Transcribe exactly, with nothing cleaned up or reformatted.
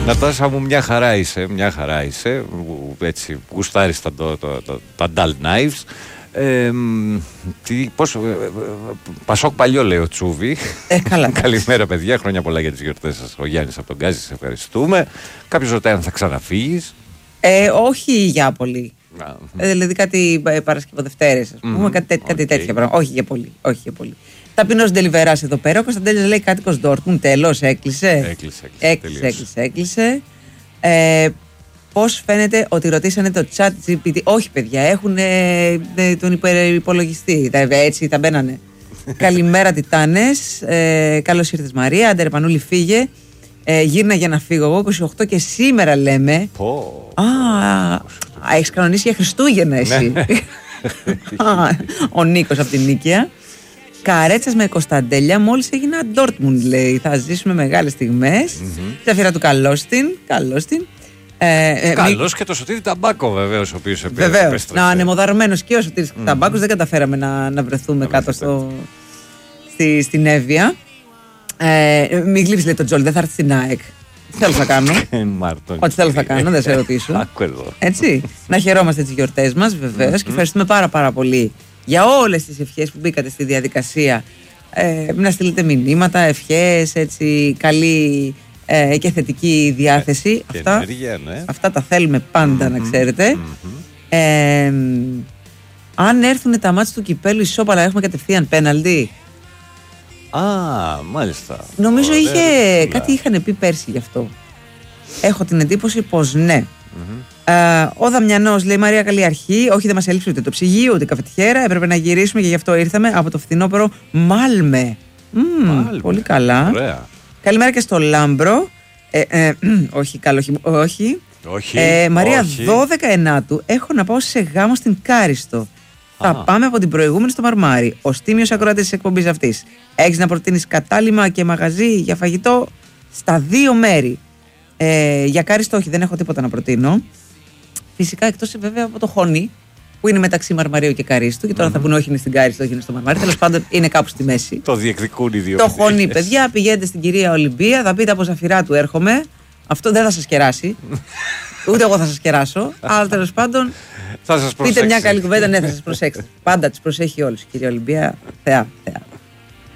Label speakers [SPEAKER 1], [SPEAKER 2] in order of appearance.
[SPEAKER 1] Νατάσα μου, μια χαρά είσαι, μια χαρά είσαι. Έτσι, γουστάρεις τα, το, το, το, τα dull knives. Ε, τι, πώς, Πασόκ παλιό, λέει ο Τσούβι.
[SPEAKER 2] Ε, καλά.
[SPEAKER 1] Καλημέρα, παιδιά. Χρόνια πολλά για τις γιορτές σας. Ο Γιάννης από τον Γκάζι, σε ευχαριστούμε. Κάποιος ρωτάει αν θα ξαναφύγεις.
[SPEAKER 2] Ε, όχι για πολύ. Ε, δηλαδή κάτι ε, Παρασκευοδευτέρες, ας πούμε, mm-hmm. κάτι, κάτι okay. τέτοια πράγματα. Όχι για πολύ. Όχι για πολύ. Ταπεινός Ντελιβεράς εδώ πέρα. Ο Κωνσταντέλης λέει κάτοικος Ντόρτμουντ. Τέλος, έκλεισε.
[SPEAKER 1] Έκλεισε, έκλεισε.
[SPEAKER 2] Έκλεισε, έκλεισε, έκλεισε. Ε, πώς φαίνεται ότι ρωτήσανε το chat τζι πι τι. Όχι, παιδιά, έχουν ε, τον υπολογιστή. Έτσι θα μπαίνανε. Καλημέρα, Τιτάνες. Ε, καλώς ήρθες, Μαρία. Άντε, ρε Πανούλη, φύγε. Ε, γύρνα για να φύγω εγώ. είκοσι οκτώ και σήμερα λέμε.
[SPEAKER 1] Πω.
[SPEAKER 2] Α, έχεις κανονίσει για Χριστούγεννα εσύ. Ο Νίκος από την Νίκαια. Καρέτσας με Κωνσταντέλια, μόλις έγινα Ντόρτμουντ, λέει. Θα ζήσουμε μεγάλες στιγμές. Ζαφύρα του καλώς την. Καλώς την. Ε,
[SPEAKER 1] καλώς μη... και το Σωτήρι Ταμπάκο, βεβαίως, ο οποίος
[SPEAKER 2] βεβαίως. Να, ανεμοδαρμένος και ο Σωτήρης mm. Ταμπάκος. Δεν καταφέραμε να, να βρεθούμε κάτω στο, στη, στην Εύβοια. Ε, μην γλύψει, λέει το Τζόλι, δεν θα έρθει στην ΑΕΚ. Τι θέλω θα κάνω. Ό,τι θέλω θα κάνω, δεν σε ρωτήσω. Έτσι. Να χαιρόμαστε τις γιορτές μας, βεβαίως. Mm-hmm. Και ευχαριστούμε πάρα πάρα πολύ για όλες τις ευχές που μπήκατε στη διαδικασία. Ε, να στείλετε μηνύματα, ευχές, έτσι, καλή ε, και θετική διάθεση. Ε, αυτά, ενέργεια, ναι. Αυτά τα θέλουμε πάντα, mm-hmm. να ξέρετε. Mm-hmm. Ε, αν έρθουν τα μάτς του κυπέλου ισόπαλα, έχουμε κατευθείαν πέναλτι.
[SPEAKER 1] Α, μάλιστα.
[SPEAKER 2] Νομίζω Ωραία, είχε, κάτι είχαν πει πέρσι γι' αυτό. Έχω την εντύπωση πως ναι. Mm-hmm. Uh, ο Δαμιανός λέει: Μαρία, καλή αρχή. Όχι, δεν μας έλειψε ούτε το ψυγείο ούτε καφετιέρα. Έπρεπε να γυρίσουμε και γι' αυτό ήρθαμε από το φθινόπωρο Μάλμε. Mm, Μάλμε. Πολύ καλά.
[SPEAKER 1] Ωραία.
[SPEAKER 2] Καλημέρα και στο Λάμπρο. Ε, ε, όχι, καλό, όχι.
[SPEAKER 1] όχι.
[SPEAKER 2] Ε, Μαρία,
[SPEAKER 1] όχι.
[SPEAKER 2] δώδεκα ενάτου έχω να πάω σε γάμο στην Κάριστο. Θα ah. πάμε από την προηγούμενη στο Μαρμάρι. Ο τίμιος ακροατής της εκπομπής αυτής. Έχεις να προτείνεις κατάλημα και μαγαζί για φαγητό στα δύο μέρη. Ε, για Κάριστο, όχι, δεν έχω τίποτα να προτείνω. Φυσικά εκτός βέβαια από το Χόνι, που είναι μεταξύ Μαρμαρίου και Καρίστου. Και τώρα mm-hmm. θα πούνε όχι, είναι στην Κάριστο, όχι είναι στο Μαρμάρι. Τέλος πάντων είναι κάπου στη μέση.
[SPEAKER 1] Το διεκδικούν οι δύο.
[SPEAKER 2] Το Χόνι, παιδιά, πηγαίνετε στην κυρία Ολυμπία, θα πείτε από Ζαφυρά του έρχομαι. Αυτό δεν θα σας κεράσει. Ούτε εγώ θα σας κεράσω. Αλλά τέλος πάντων.
[SPEAKER 1] Θα σας
[SPEAKER 2] πείτε μια καλή κουβέντα, ναι, θα σας προσέξετε. Πάντα τις προσέχει όλους η κυρία Ολυμπία. Θεά, θεά.